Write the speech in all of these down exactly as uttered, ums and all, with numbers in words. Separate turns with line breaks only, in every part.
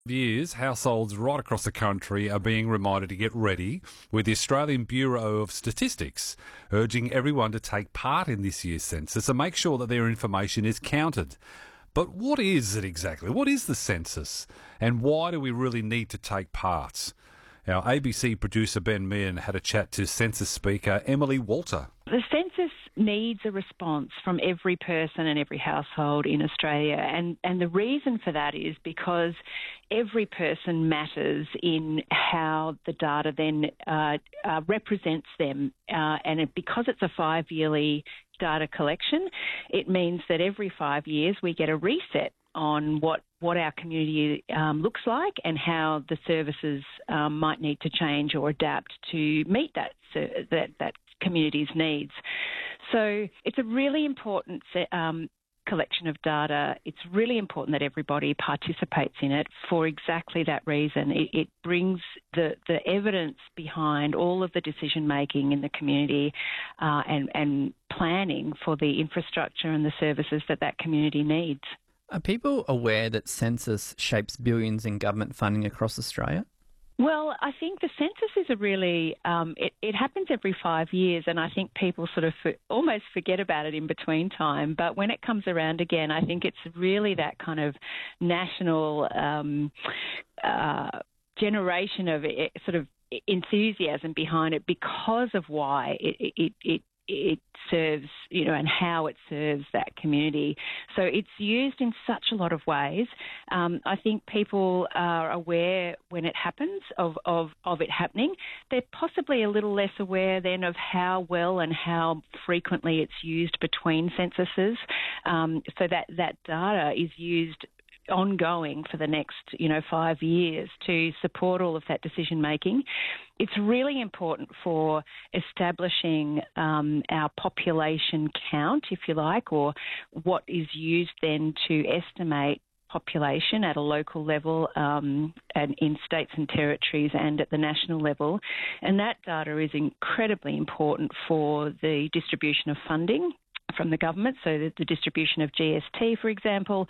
Years, households right across the country are being reminded to get ready, with the Australian Bureau of Statistics urging everyone to take part in this year's census and make sure that their information is counted. But what is it exactly? What is the census? And why do we really need to take part? Our A B C producer Ben Meehan had a chat to census speaker Emily Walter.
The census needs a response from every person and every household in Australia, and, and the reason for that is because every person matters in how the data then uh, uh, represents them, uh, and it, because it's a five-yearly data collection, it means that every five years we get a reset on what, what our community um, looks like and how the services um, might need to change or adapt to meet that that, that community's needs. So it's a really important um, collection of data. It's really important that everybody participates in it for exactly that reason. It, it brings the, the evidence behind all of the decision making in the community uh, and, and planning for the infrastructure and the services that that community needs.
Are people aware that census shapes billions in government funding across Australia?
Well, I think the census is a really, um, it, it happens every five years and I think people sort of for, almost forget about it in between time. But when it comes around again, I think it's really that kind of national um, uh, generation of it, sort of enthusiasm behind it because of why it, it, it it serves, you know, and how it serves that community. So it's used in such a lot of ways. Um, I think people are aware when it happens of, of, of it happening. They're possibly a little less aware then of how well and how frequently it's used between censuses. Um, so that, that data is used ongoing for the next, you know, five years to support all of that decision making. It's really important for establishing um, our population count, if you like, or what is used then to estimate population at a local level um, and in states and territories and at the national level. And that data is incredibly important for the distribution of funding from the government, so the, the distribution of G S T, for example,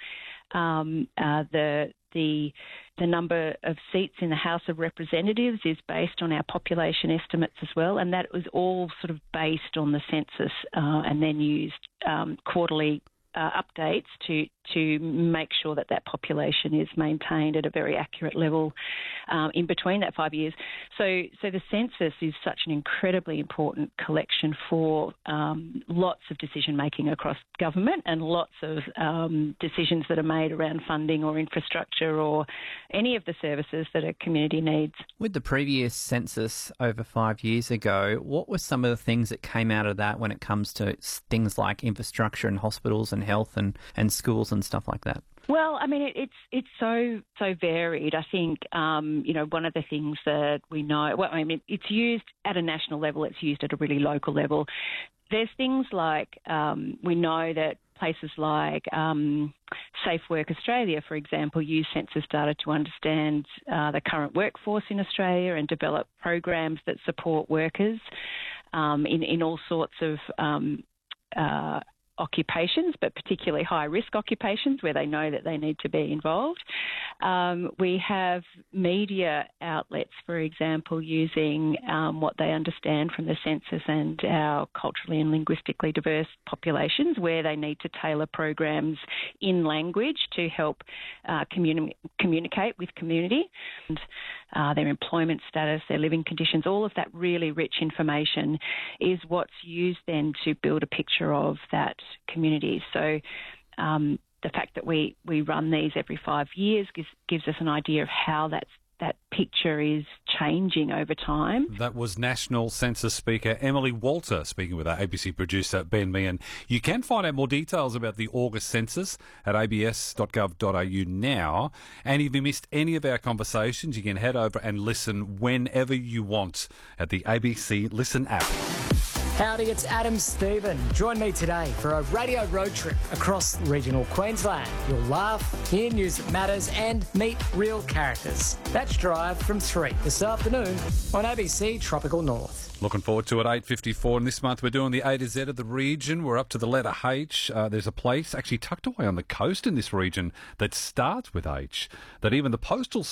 um, uh, the the the number of seats in the House of Representatives is based on our population estimates as well, and that was all sort of based on the census uh, and then used um, quarterly uh, updates to to make sure that that population is maintained at a very accurate level um, in between that five years. So, so the census is such an incredibly important collection for um, lots of decision making across government and lots of um, decisions that are made around funding or infrastructure or any of the services that a community needs.
With the previous census over five years ago, what were some of the things that came out of that when it comes to things like infrastructure and hospitals and health and, and schools and stuff like that?
Well, I mean, it, it's it's so so varied. I think um, you know, one of the things that we know. Well, I mean, it's used at a national level. It's used at a really local level. There's things like um, we know that places like um, Safe Work Australia, for example, use census data to understand uh, the current workforce in Australia and develop programs that support workers um, in in all sorts of um, uh, occupations, but particularly high-risk occupations where they know that they need to be involved. Um, we have media outlets, for example, using um, what they understand from the census and our culturally and linguistically diverse populations, where they need to tailor programs in language to help uh, communi- communicate with community. And, uh, their employment status, their living conditions, all of that really rich information is what's used then to build a picture of that community. So um, the fact that we, we run these every five years gives, gives us an idea of how that's, that picture is changing over time.
That was National Census Speaker Emily Walter speaking with our A B C producer Ben Meehan. You can find out more details about the August census at a b s dot gov dot a u now. And if you missed any of our conversations, you can head over and listen whenever you want at the A B C Listen app.
Howdy, it's Adam Stephen. Join me today for a radio road trip across regional Queensland. You'll laugh, hear news that matters and meet real characters. That's Drive from three this afternoon on A B C Tropical North.
Looking forward to it, eight fifty-four. And this month we're doing the A to Z of the region. We're up to the letter H. Uh, there's a place actually tucked away on the coast in this region that starts with H, that even the postal